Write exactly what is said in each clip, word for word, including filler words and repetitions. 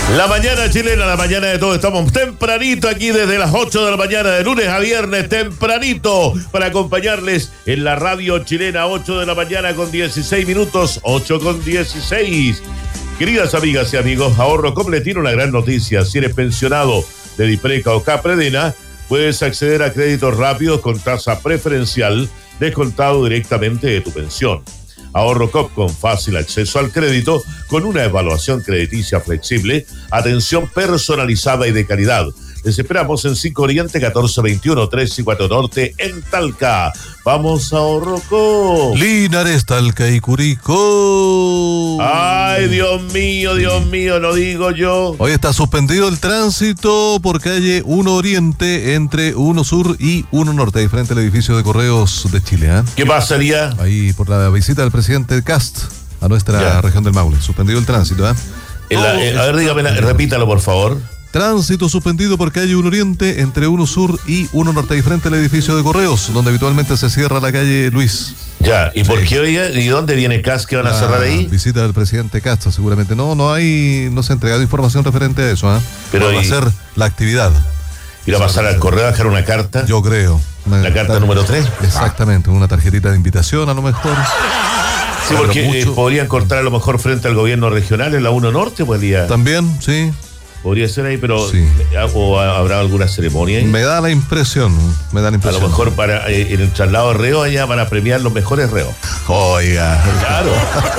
La mañana chilena, la mañana de todo. Estamos tempranito aquí desde las ocho de la mañana, de lunes a viernes, tempranito, para acompañarles en la radio chilena, ocho de la mañana con dieciséis minutos, ocho con dieciséis. Queridas amigas y amigos, AhorroCop le tiene una gran noticia. Si eres pensionado de Dipreca o Capredena, puedes acceder a créditos rápidos con tasa preferencial descontado directamente de tu pensión. AhorroCop con fácil acceso al crédito, con una evaluación crediticia flexible, atención personalizada y de calidad. Les esperamos en cinco Oriente, catorce veintiuno, tres y cuatro Norte, en Talca. ¡Vamos a AhorroCop! Linares, Talca y Curicó. ¡Ay, Dios mío, Dios mío! No digo yo. Hoy está suspendido el tránsito por calle uno Oriente entre uno Sur y uno Norte, ahí frente al edificio de Correos de Chile. ¿eh? ¿Qué pasaría? Ahí por la visita del presidente Kast a nuestra ya. región del Maule. Suspendido el tránsito. ¿eh? En la, eh, a ver, dígame, repítalo, por favor. Tránsito suspendido por calle uno Oriente entre uno Sur y uno Norte, y frente al edificio de Correos, donde habitualmente se cierra la calle Luis. Ya, ¿y sí. por qué, oiga? ¿Y dónde viene Kast que van a la cerrar ahí? Visita del presidente Castro, seguramente. No, no hay, no se ha entregado información referente a eso, ¿eh? Pero va y, a ser la actividad. ¿Ir a pasar al correo a dejar una carta? Yo creo. Una, ¿La carta tar- número tres? Exactamente, una tarjetita de invitación a lo mejor. Sí, porque mucho... eh, podrían cortar a lo mejor frente al gobierno regional en la uno Norte, podría. También, sí. Podría ser ahí, pero sí. ¿o habrá alguna ceremonia ahí? Me da la impresión, me da la impresión. A lo mejor para eh, en el traslado de reos allá van a premiar los mejores reos. Oiga. Claro.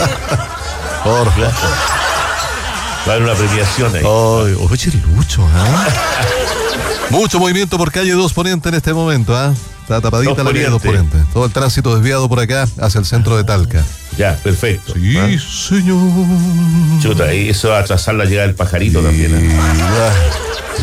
Por favor. Va a haber una premiación ahí. Oye, oye, Lucho, ¿eh? Mucho movimiento por calle dos Poniente en este momento, ¿ah? ¿eh? Está tapadita dos la calle dos Poniente. Todo el tránsito desviado por acá hacia el centro de Talca. Ya, perfecto. Sí, ¿ah? señor. Chuta, y eso va a atrasar la llegada del pajarito sí, también. ¿eh? Sí.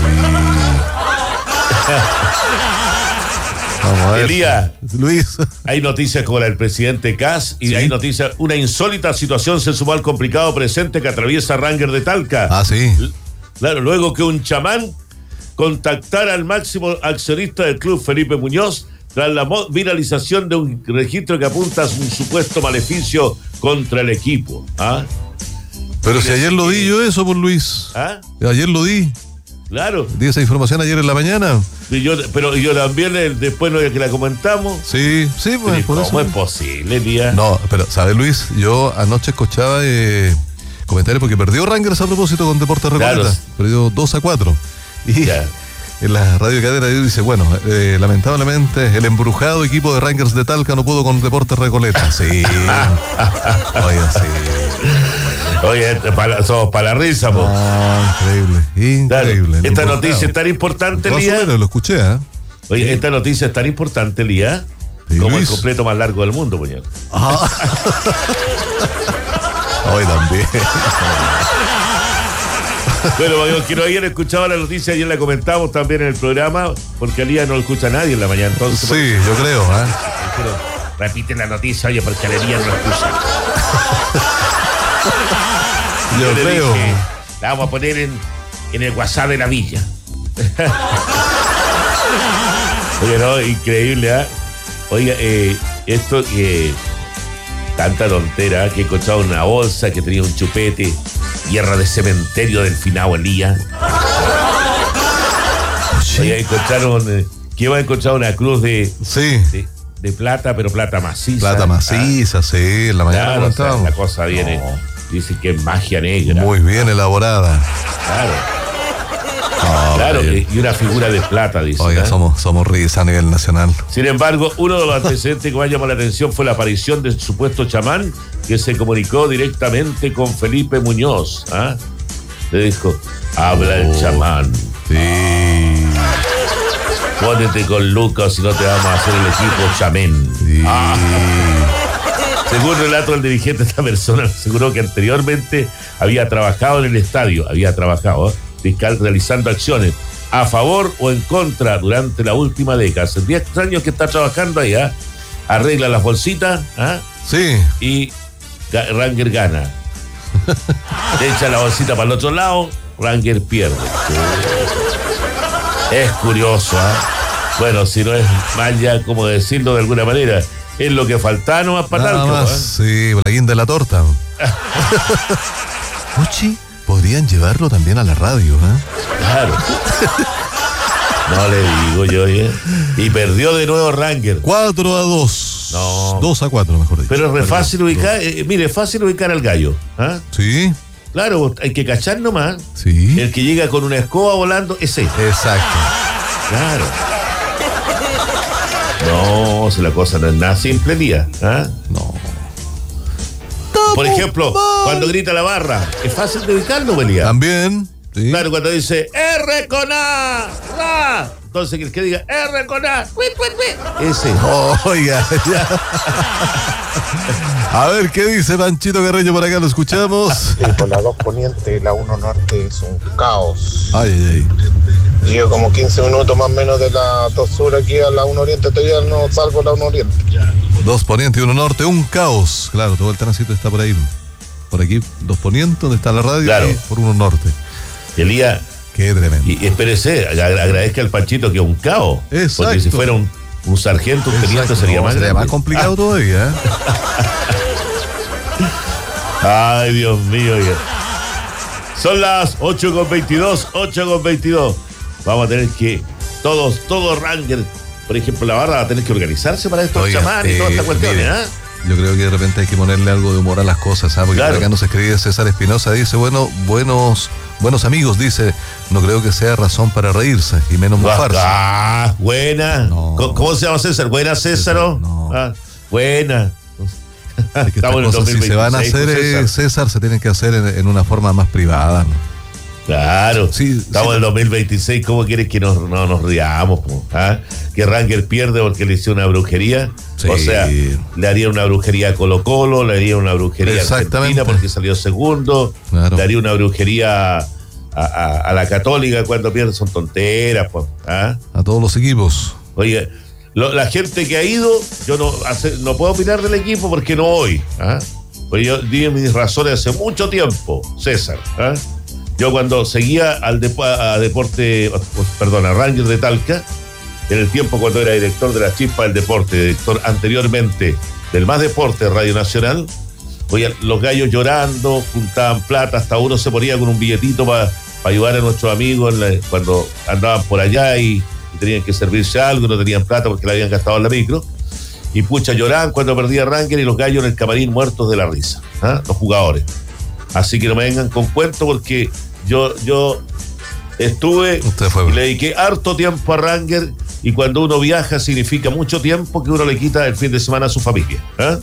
Vamos a ver. Elías, Luis. Hay noticias como la del presidente Kast y ¿sí? hay noticias, una insólita situación se sumó al complicado presente que atraviesa Ranger de Talca. Ah, sí. Claro, luego que un chamán contactara al máximo accionista del club, Felipe Muñoz, tras la viralización de un registro que apunta a un supuesto maleficio contra el equipo. ¿Ah? Pero si ayer lo di yo eso, por Luis. ¿Ah? Ayer lo di. Claro. Di esa información ayer en la mañana. Y yo, pero yo también, después no es que la comentamos. Sí, sí, pues. Por ¿Cómo eso? Es posible, Lía? No, pero, ¿sabes, Luis? Yo anoche escuchaba eh, comentarios porque perdió Rangers a propósito con Deportes Recoleta. Claro. Perdió dos a cuatro. Y ya. En la radio cadena dice, bueno, eh, lamentablemente el embrujado equipo de Rangers de Talca no pudo con Deportes Recoleta. Sí. Oye, sí. Oye, para, somos para la risa, po. Ah, increíble, increíble. Claro. Esta noticia es tan importante, Lía. Menos, lo escuché, ¿eh? Oye, esta noticia es tan importante, Lía, sí, como Luis. El completo más largo del mundo, puñal. Ah. Hoy también. Bueno, yo quiero ayer escuchaba la noticia, ayer la comentamos también en el programa, porque al día no lo escucha nadie en la mañana. Entonces, sí, porque... yo creo, ¿eh? Pero repite la noticia, oye, porque al día no lo escucha. yo, yo creo. Dije, la vamos a poner en, en el WhatsApp de la villa. Oye, no, increíble, ¿ah? ¿eh? Oiga, eh, esto que... Eh, tanta tontera, que he encontrado una bolsa que tenía un chupete, guerra de cementerio del finado Elías. Oye, encontraron, eh, que iba a encontrar una cruz de, sí. de, de plata, pero plata maciza. Plata maciza, ah. sí, en la mañana claro, o sea, la cosa viene, no. Dice que es magia negra. Muy bien elaborada. Claro. Oh, claro, y una figura de plata, dice. Oiga, ¿eh? somos, somos risa a nivel nacional. Sin embargo, uno de los antecedentes que más llamó la atención fue la aparición del supuesto chamán que se comunicó directamente con Felipe Muñoz. ¿Ah? Le dijo, habla oh, el chamán. Sí. Pónete con Lucas, si no te vamos a hacer el equipo chamén. Sí. Ah. Según relato del dirigente, esta persona aseguró que anteriormente había trabajado en el estadio, había trabajado, ¿eh? fiscal realizando acciones a favor o en contra durante la última década. Hace diez años que está trabajando allá, arregla las bolsitas, ¿ah? Sí. Y Ranger gana. Echa la bolsita para el otro lado, Ranger pierde. Es curioso, ¿ah? ¿eh? Bueno, si no es mal ya como decirlo de alguna manera, es lo que faltaba nomás para Nada Talca, más, ¿eh? sí, la guinda de la torta. Uchi. Podrían llevarlo también a la radio, ¿eh? Claro. No le digo yo, ¿eh? Y perdió de nuevo Ranger. cuatro a dos. No. dos a cuatro, mejor dicho. Pero es re fácil ubicar, eh, mire, es fácil ubicar al gallo. ¿Ah? Sí. Claro, hay que cachar nomás. Sí. El que llega con una escoba volando, ese. Exacto. Claro. No, si la cosa no es nada simple, día. ¿Ah? No. Por ejemplo, cuando grita la barra, es fácil de ubicarlo, Belía. También. Sí. Claro, cuando dice R con A, ra. Entonces el que diga R con A, wit, wit, wit. Ese. Oiga, ya. A ver, ¿qué dice Panchito Carreño por acá? ¿Lo escuchamos? Sí, por la dos Poniente, la uno Norte es un caos. Ay, ay, ay. Llevo como quince minutos más o menos de la dos Sur aquí a la uno Oriente, todavía no salgo la uno Oriente. Dos Poniente y uno Norte, un caos. Claro, todo el tránsito está por ahí. Por aquí, dos Poniente, donde está la radio, claro. Y por uno Norte. Elías. Qué tremendo. Y espérese, agradezca al Panchito que es un caos. Exacto. Porque si fuera un, un sargento, un teniente, Exacto. sería No, más sería grande. más complicado ah. todavía, ¿eh? Ay, Dios mío. Ya. Son las ocho con veintidós, ocho con veintidós. Vamos a tener que, todos, todos Ranger, por ejemplo, la barra va a tener que organizarse para estos Oiga, chamanes eh, y todas estas cuestiones, mire, ¿eh? Yo creo que de repente hay que ponerle algo de humor a las cosas, ¿sabes? Porque claro. acá nos escribe César Espinosa, dice, bueno, buenos, buenos amigos, dice, no creo que sea razón para reírse, y menos mofarse. Ah, buena. No. ¿Cómo, ¿Cómo se llama César? ¿Buena César? No. Ah, buena. Es que estas Estamos en el cosas, si se van a hacer, César. César. César, se tienen que hacer en, en una forma más privada, ¿no? Claro, sí, estamos sí. en el dos mil veintiséis, ¿cómo quieres que nos, no nos riamos? Po? ¿Ah? Que Ranger pierde porque le hizo una brujería, Sí. o sea, le haría una brujería a Colo Colo, le haría una brujería a Argentina porque salió segundo, claro. Le haría una brujería a, a, a la Católica cuando pierde, son tonteras. Po. ¿Ah? A todos los equipos. Oye, lo, la gente que ha ido, yo no, hace, no puedo opinar del equipo porque no voy. ¿Ah? Pues yo di mis razones hace mucho tiempo, César. ¿Ah? Yo cuando seguía al depo- a Deporte, perdón, a Ranger de Talca, en el tiempo cuando era director de la Chispa del Deporte, director anteriormente del Más Deporte, Radio Nacional, oye, los gallos llorando, juntaban plata, hasta uno se ponía con un billetito para pa ayudar a nuestros amigos la, cuando andaban por allá y, y tenían que servirse algo, no tenían plata porque la habían gastado en la micro. Y pucha, lloraban cuando perdía Ranger y los gallos en el camarín muertos de la risa, ¿ah? Los jugadores. Así que no me vengan con cuentos porque yo, yo estuve y le dediqué harto tiempo a Ranger y cuando uno viaja significa mucho tiempo que uno le quita el fin de semana a su familia, ¿eh?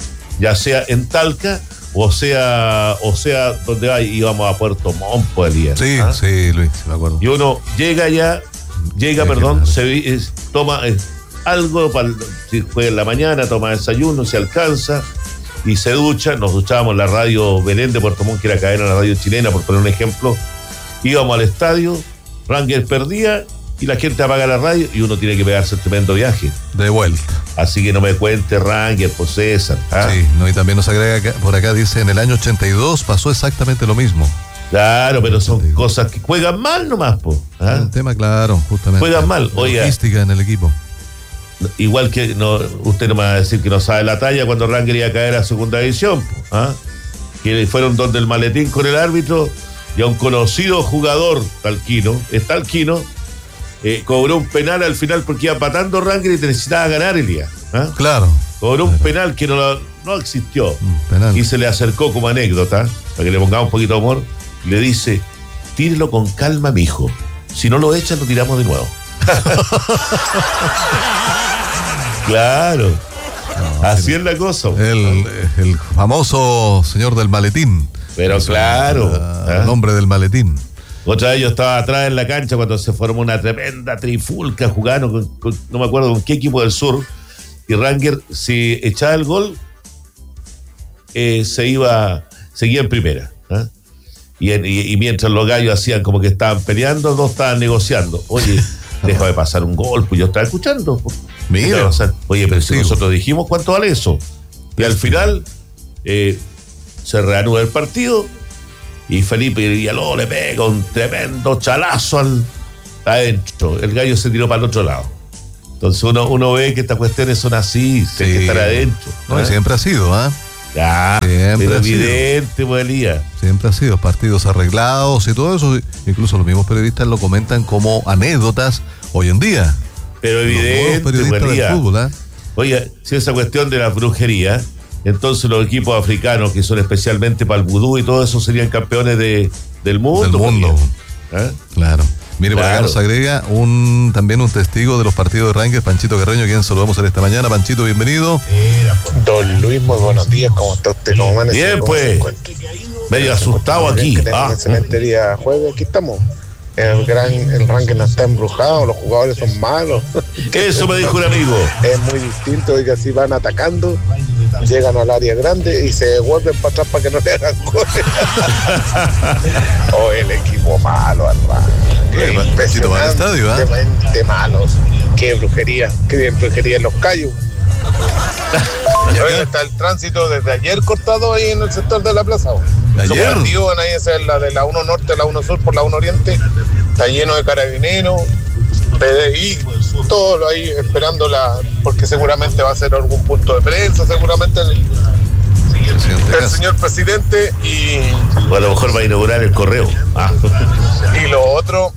Ya sea en Talca o sea o sea donde hay, íbamos a Puerto Montt el día. Sí, ¿eh? sí, Luis, me acuerdo. Y uno llega ya, llega, sí, perdón, se es, toma es, algo para si fue en la mañana, toma desayuno, se alcanza y se ducha, nos duchábamos en la radio Belén de Puerto Montt, que era cadena de la radio chilena, por poner un ejemplo. Íbamos al estadio, Ranger perdía y la gente apaga la radio y uno tiene que pegarse el tremendo viaje. De vuelta. Así que no me cuente Ranger, por César. ¿Ah? Sí, no, y también nos agrega acá, por acá, dice, en el año ochenta y dos pasó exactamente lo mismo. Claro, pero son cosas que juegan mal nomás, po. ¿Ah? El tema, claro, justamente. Juegan mal, oiga. Logística en el equipo. Igual que no, usted no me va a decir que no sabe la talla cuando Ranger iba a caer a segunda división, ¿ah? Que fueron donde el maletín con el árbitro y a un conocido jugador talquino, es talquino, eh, cobró un penal al final porque iba patando Ranger y necesitaba ganar el día. ¿Ah? Claro. Cobró claro. un penal que no, no existió. Penal. Y se le acercó como anécdota, para que le pongamos un poquito de humor, y le dice, tírelo con calma, mijo. Si no lo echan, lo tiramos de nuevo. Claro, no, así es la cosa. El, el famoso señor del maletín. Pero Eso, claro, el ¿eh? nombre del maletín. Otra vez yo estaba atrás en la cancha cuando se formó una tremenda trifulca jugando con, con, no me acuerdo con qué equipo del sur, y Ranger, si echaba el gol, eh, se iba, seguía en primera, ¿eh? y, y, y mientras los gallos hacían como que estaban peleando, dos estaban negociando. Oye, déjame pasar un gol, pues yo estaba escuchando. Mira. Oye, pero si nosotros dijimos cuánto vale eso. Y al final eh, se reanuda el partido y Felipe Villalobos le pega un tremendo chalazo al adentro. El gallo se tiró para el otro lado. Entonces uno, uno ve que estas cuestiones son así, sí. Hay que estar adentro. No, ¿eh? Siempre ha sido, ¿ah? ¿eh? Ah, Siempre pero ha sido. evidente, pues, Elías. Siempre ha sido partidos arreglados y todo eso. Incluso los mismos periodistas lo comentan como anécdotas hoy en día. Pero Los nuevos evidente, pues, periodistas del Elías. fútbol, ¿eh? Oye, si esa cuestión de la brujería, entonces los equipos africanos que son especialmente para el vudú y todo eso serían campeones de, del mundo. Del mundo. ¿Eh? Claro. Mire, por acá Claro. nos agrega un también un testigo de los partidos de Rangers, Panchito Carreño, quien saludamos en esta mañana. Panchito, bienvenido. Don Luis, muy buenos días, ¿cómo está usted? ¿Cómo amanece? Bien, ¿Cómo pues. se encuentra? Medio asustado aquí. Que tenga Ah. un excelente día jueves, aquí estamos. El gran, el ranking no está embrujado, los jugadores son malos. Eso me dijo un amigo. Es muy distinto, y que así van atacando, llegan al área grande y se vuelven para atrás para que no le hagan goles. O el equipo malo, al Eh, Panchito va al estadio, ¿ah? impresionantemente malos. Qué brujería, qué brujería en los callos. Oye, está el tránsito desde ayer cortado ahí en el sector de la plaza. ¿Ayer? Esos partidos, ahí esa es la de la uno Norte, la uno Sur por la uno Oriente. Está lleno de carabineros, P D I, todo ahí esperando la, porque seguramente va a ser algún punto de prensa, seguramente el, Presidente el Cas. señor presidente y, O a lo mejor va a inaugurar el correo. Ah. y lo otro.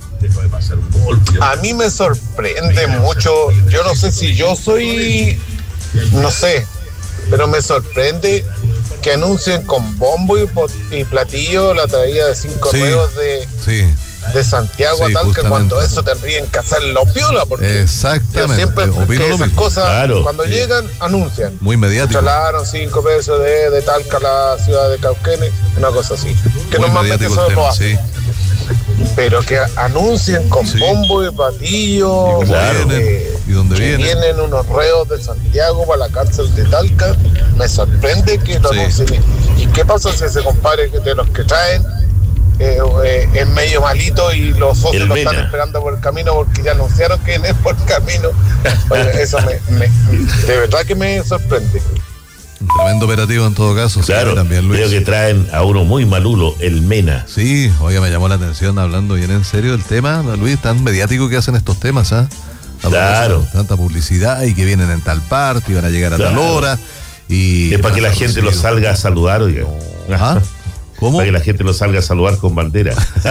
A mí me sorprende mucho, yo no sé si yo soy, no sé, pero me sorprende que anuncien con bombo y, po- y platillo la traída de cinco Sí. nuevos de, Sí, de Santiago Sí, a Talca, justamente. cuando eso tendrían que hacerlo piola, porque yo exactamente. siempre Opino que lo esas mismo. cosas, Claro. cuando Sí. llegan, anuncian. Muy mediático. Trasladaron cinco pesos de, de Talca a la ciudad de Cauquenes, una cosa así. Que Muy normalmente mediático eso el lo tema, hacen. sí. Pero que anuncien con Sí. bombo y platillo, Y cómo Claro. vienen, eh, y dónde que vienen. vienen unos reos de Santiago para la cárcel de Talca, me sorprende que lo Sí. anuncien. ¿Y qué pasa si ese compadre que de los que traen eh, eh, es medio malito y los socios El lo están Mena. esperando por el camino porque ya anunciaron que viene por el camino? Oye, eso me, me- de verdad que me sorprende. Un tremendo operativo en todo caso. Sí, Claro, también, Luis. creo que traen a uno muy malulo, el Mena. Sí, oiga, me llamó la atención hablando bien en serio del tema, Luis, tan mediático que hacen estos temas, ¿ah? A Claro. propósito, tanta publicidad y que vienen en tal parte y van a llegar a tal Claro. hora. Y Es para que la gente lo salga a saludar, oiga. ¿Ah? ¿Cómo? Para que la gente lo salga a saludar con bandera.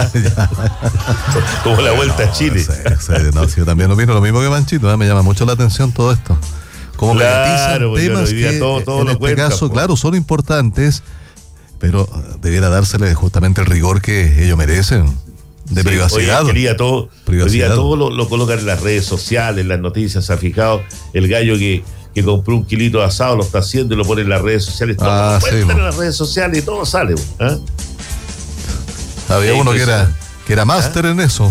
Como la vuelta a Chile. Sí, sí, no, sí, yo también opino lo mismo que Manchito, ¿eh? Me llama mucho la atención todo esto. Como Claro, mediatizan porque temas hoy día que todo- todo en lo este cuentan, caso, po. claro, son importantes, pero eh, debiera dársele justamente el rigor que ellos merecen de Sí, privacidad. Hoy, día todo, hoy Privacidad. día todo lo, lo colocan en las redes sociales, en las noticias. ¿Se ha fijado? El gallo que, que compró un kilito de asado lo está haciendo y lo pone en las redes sociales. Todo Ah, lo sí, cuentan po. en las redes sociales y todo sale. ¿Ah? Había Sí, uno que pues, era, que era máster en eso,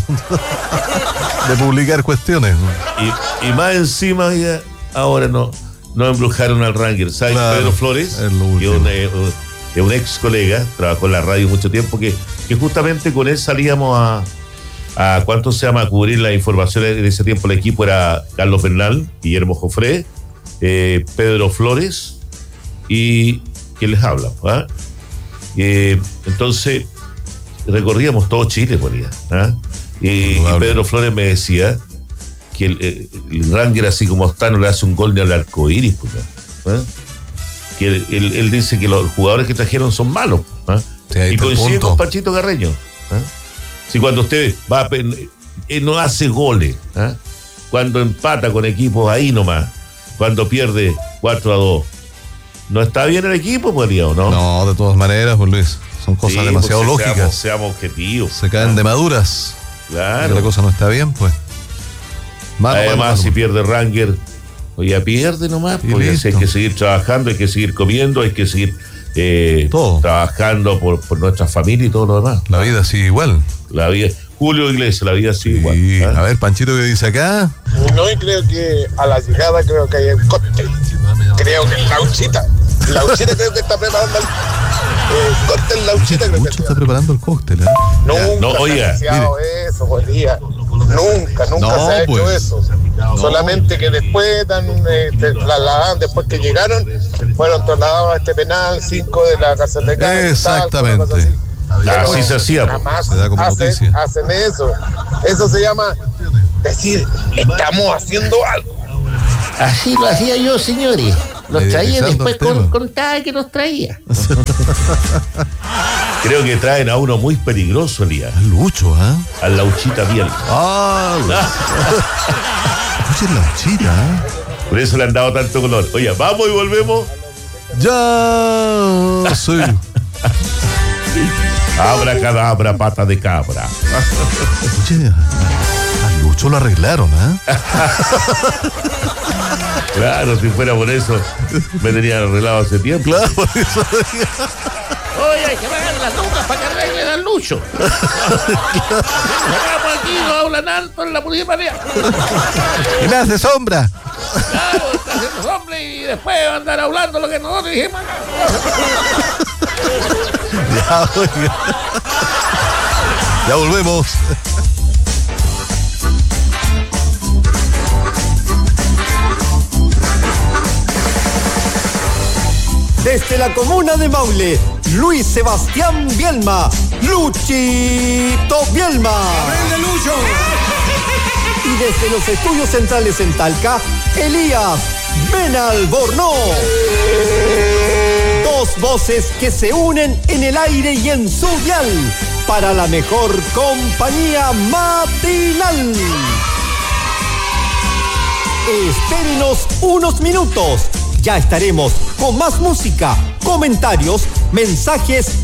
de publicar cuestiones. Y, y más encima, ya, ahora no, no embrujaron al Ranger. ¿Sabes? Claro, Pedro Flores, es lo que es último. un, eh, es un ex colega, trabajó en la radio mucho tiempo, que, que justamente con él salíamos a, a ¿cuánto se llama? A cubrir la información. En ese tiempo el equipo era Carlos Bernal, Guillermo Jofré, eh, Pedro Flores y ¿quién les habla? ¿Ah? Eh, entonces recorríamos todo Chile por allá. ¿Ah? Y, y Pedro Flores me decía que el, el, el Ranger, así como está, no le hace un gol ni al arco iris. Pues, ¿ah? Que él, él, él dice que los jugadores que trajeron son malos. ¿Ah? Sí, ahí Y está el coincide punto. con Panchito Carreño. ¿Ah? Si cuando usted va a, él no hace goles, ¿ah? Cuando empata con equipos ahí nomás, cuando pierde cuatro a dos, ¿no está bien el equipo, pues, ¿o no? No, de todas maneras, pues Luis, son cosas Sí, demasiado pues, lógicas. Seamos, seamos objetivos. Se caen ¿ah? de maduras. Y Claro. la cosa no está bien, pues. Malo, Además, malo, malo. si pierde Ranger, oye, ya pierde nomás, Y pues listo. hay que seguir trabajando, hay que seguir comiendo, hay que seguir eh, Todo. trabajando por, por nuestra familia y todo lo demás. La vida sigue igual. La vida, Julio Iglesias, la vida sigue Sí. igual. ¿ah? A ver, Panchito, ¿qué dice acá? No, y creo que a la llegada creo que hay un cóctel. Creo que Lauchita. Lauchita creo que está preparando el eh, cóctel Lauchita. Creo que Mucho está preparando el cóctel, ¿eh? Nunca No, se oiga, ha deseado eso, buen día. Nunca, nunca No, se ha hecho pues. eso. Solamente que después dan, eh, te trasladaban, después que llegaron, fueron trasladados a este penal, cinco de la cárcel de Cali, Exactamente. tal, cosa así. Así Pero se hacía, pues. jamás Se da como hacen, noticia. hacen eso. Eso se llama decir, estamos haciendo algo. Así lo hacía yo, señores. Los traía y después con, contaba que los traía. Creo que traen a uno muy peligroso, Elías. Al Lucho, ¿ah? ¿eh? Al Lauchita Biel. Ah, Oye, Lauchita, ¿eh? Por eso le han dado tanto color. Oye, vamos y volvemos. Ya soy. Abra cadabra, pata de cabra. Oye, a Lucho lo arreglaron, ¿eh? Claro, si fuera por eso, me tenían arreglado hace tiempo. Claro, por eso. Oye, hay que pagar las lucas para que arreglen al Lucho. Llegamos aquí, no hablan alto en la municipalidad. Y me hace sombra. Claro, está haciendo sombra y después va a andar hablando lo que nosotros dijimos acá. Ya, oiga. Ya volvemos. Desde la comuna de Maule, Luis Sebastián Bielma, Luchito Bielma. ¡Aprende, Lucho! Y desde los estudios centrales en Talca, Elías Benalbornoz. Dos voces que se unen en el aire y en su dial para la mejor compañía matinal. Espérenos unos minutos. Ya estaremos con más música, comentarios, mensajes